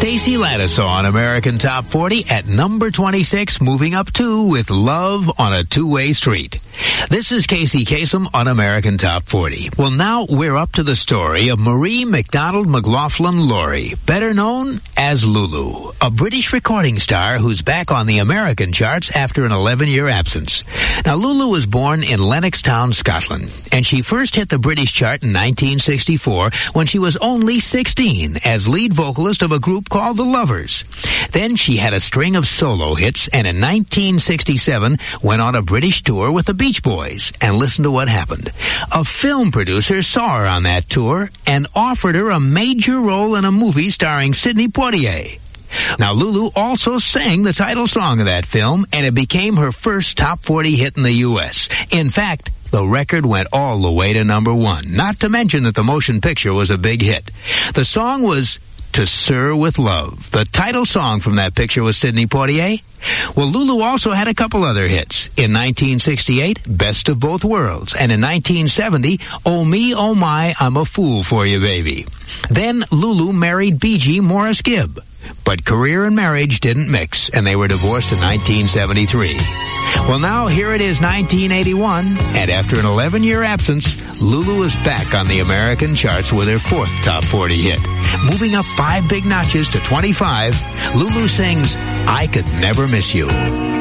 Stacey Lattisaw on American Top 40 at number 26, moving up 2 with Love on a Two-Way Street. This is Casey Kasem on American Top 40. Well, now we're up to the story of Marie McDonald McLaughlin Laurie, better known as Lulu, a British recording star who's back on the American charts after an 11-year absence. Now, Lulu was born in Lennoxtown, Scotland, and she first hit the British chart in 1964 when she was only 16 as lead vocalist of a group called The Lovers. Then she had a string of solo hits, and in 1967 went on a British tour with the Beach Boys. And listen to what happened. A film producer saw her on that tour and offered her a major role in a movie starring Sidney Poitier. Now, Lulu also sang the title song of that film, and it became her first top 40 hit in the U.S. In fact, the record went all the way to number 1, not to mention that the motion picture was a big hit. The song was To Sir with Love. The title song from that picture was Sidney Poitier. Well, Lulu also had a couple other hits. In 1968, Best of Both Worlds. And in 1970, Oh Me, Oh My, I'm a Fool for You, Baby. Then Lulu married B.G. Morris Gibb. But career and marriage didn't mix, and they were divorced in 1973. Well, now here it is 1981, and after an 11-year absence, Lulu is back on the American charts with her 4th top 40 hit. Moving up 5 big notches to 25, Lulu sings I Could Never Miss You.